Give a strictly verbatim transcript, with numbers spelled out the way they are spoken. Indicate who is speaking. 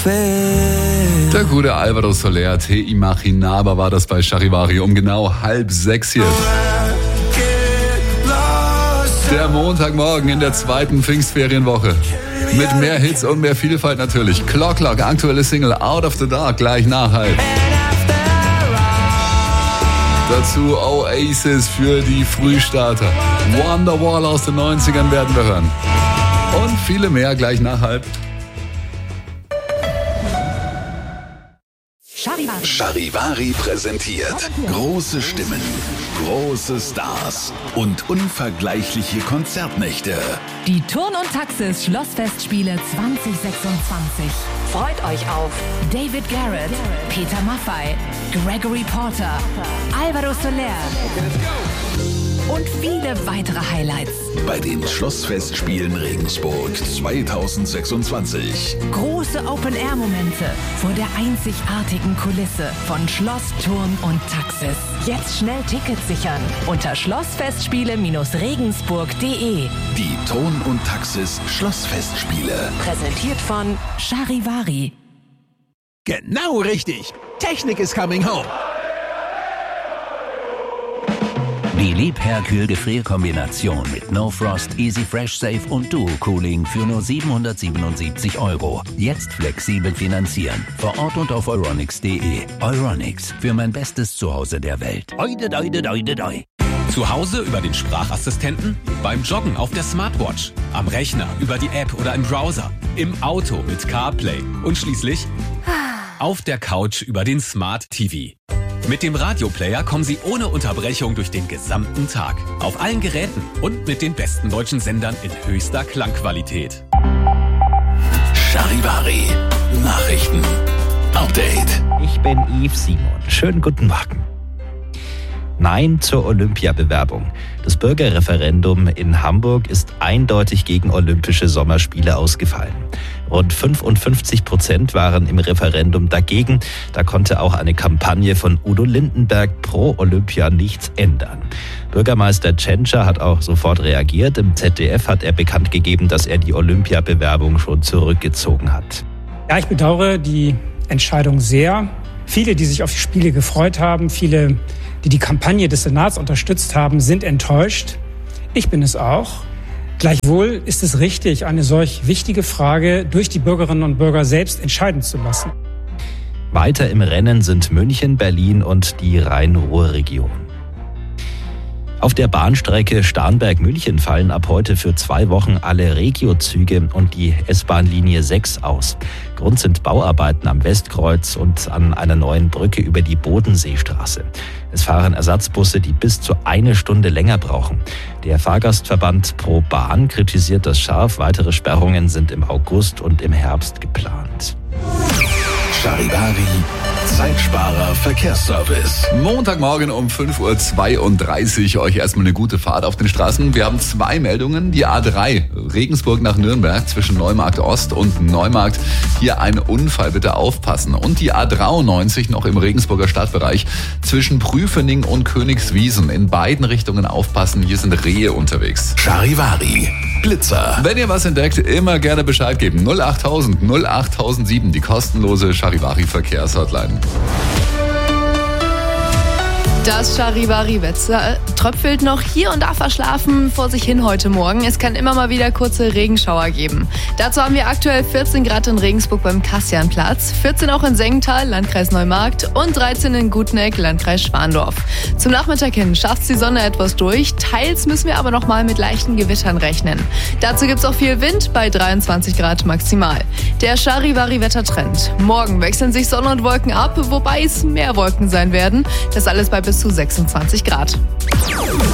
Speaker 1: fe.
Speaker 2: Der gute Álvaro Soler, Te Imaginaba, war das bei Charivari um genau halb sechs hier. Der Montagmorgen in der zweiten Pfingstferienwoche. Mit mehr Hits und mehr Vielfalt natürlich. Clock Clock, aktuelle Single Out of the Dark, gleich nach halb. Dazu Oasis für die Frühstarter. Wonderwall aus den neunzigern werden wir hören. Und viele mehr gleich nach halb.
Speaker 3: Charivari präsentiert große Stimmen, große Stars und unvergleichliche Konzertnächte.
Speaker 4: Die Turn- und Taxis Schlossfestspiele zwanzig sechsundzwanzig. Freut euch auf David Garrett, Peter Maffay, Gregory Porter, Álvaro Soler und viele weitere Highlights.
Speaker 3: Bei den Schlossfestspielen Regensburg zwanzig sechsundzwanzig.
Speaker 4: Große Open-Air-Momente vor der einzigartigen Kulisse von Schloss, Turm und Taxis. Jetzt schnell Tickets sichern unter schlossfestspiele regensburg punkt de.
Speaker 3: Die Ton- und Taxis Schlossfestspiele.
Speaker 4: Präsentiert von Charivari.
Speaker 5: Genau richtig. Technik is coming home.
Speaker 6: Die Liebherr-Kühl-Gefrier-Kombination mit No Frost, Easy Fresh Safe und Duo Cooling für nur siebenhundertsiebenundsiebzig Euro. Jetzt flexibel finanzieren. Vor Ort und auf euronics punkt de. Euronics, für mein bestes Zuhause der Welt. Oide, oide, oide, oide.
Speaker 7: Zu Hause über den Sprachassistenten, beim Joggen auf der Smartwatch, am Rechner über die App oder im Browser, im Auto mit CarPlay und schließlich auf der Couch über den Smart T V. Mit dem Radioplayer kommen Sie ohne Unterbrechung durch den gesamten Tag. Auf allen Geräten und mit den besten deutschen Sendern in höchster Klangqualität.
Speaker 3: Charivari Nachrichten. Update.
Speaker 8: Ich bin Yves Simon. Schönen guten Morgen. Nein zur Olympiabewerbung. Das Bürgerreferendum in Hamburg ist eindeutig gegen Olympische Sommerspiele ausgefallen. Rund fünfundfünfzig Prozent waren im Referendum dagegen. Da konnte auch eine Kampagne von Udo Lindenberg pro Olympia nichts ändern. Bürgermeister Tschentscher hat auch sofort reagiert. Im Z D F hat er bekannt gegeben, dass er die Olympiabewerbung schon zurückgezogen hat.
Speaker 9: Ja, ich bedauere die Entscheidung sehr. Viele, die sich auf die Spiele gefreut haben, viele, die die Kampagne des Senats unterstützt haben, sind enttäuscht. Ich bin es auch. Gleichwohl ist es richtig, eine solch wichtige Frage durch die Bürgerinnen und Bürger selbst entscheiden zu lassen.
Speaker 8: Weiter im Rennen sind München, Berlin und die Rhein-Ruhr-Region. Auf der Bahnstrecke Starnberg-München fallen ab heute für zwei Wochen alle Regio-Züge und die S-Bahn-Linie sechs aus. Grund sind Bauarbeiten am Westkreuz und an einer neuen Brücke über die Bodenseestraße. Es fahren Ersatzbusse, die bis zu eine Stunde länger brauchen. Der Fahrgastverband Pro Bahn kritisiert das scharf. Weitere Sperrungen sind im August und im Herbst geplant.
Speaker 3: Charivari Zeitsparer Verkehrsservice.
Speaker 2: Montagmorgen um fünf Uhr zweiunddreißig. Euch erstmal eine gute Fahrt auf den Straßen. Wir haben zwei Meldungen. Die A drei, Regensburg nach Nürnberg zwischen Neumarkt Ost und Neumarkt. Hier ein Unfall, bitte aufpassen. Und die A dreiundneunzig noch im Regensburger Stadtbereich zwischen Prüfening und Königswiesen. In beiden Richtungen aufpassen, hier sind Rehe unterwegs.
Speaker 3: Charivari Blitzer.
Speaker 2: Wenn ihr was entdeckt, immer gerne Bescheid geben. null achttausend null achttausendsieben, die kostenlose Charivari Verkehrshotline.
Speaker 10: Das Charivari-Wetter tröpfelt noch hier und da verschlafen vor sich hin heute Morgen. Es kann immer mal wieder kurze Regenschauer geben. Dazu haben wir aktuell vierzehn Grad in Regensburg beim Kassianplatz, vierzehn auch in Sengenthal, Landkreis Neumarkt und dreizehn in Guteneck, Landkreis Schwandorf. Zum Nachmittag hin schafft die Sonne etwas durch, teils müssen wir aber noch mal mit leichten Gewittern rechnen. Dazu gibt es auch viel Wind bei dreiundzwanzig Grad maximal. Der Charivari-Wettertrend. Morgen wechseln sich Sonne und Wolken ab, wobei es mehr Wolken sein werden. Das alles bei bis zu sechsundzwanzig Grad.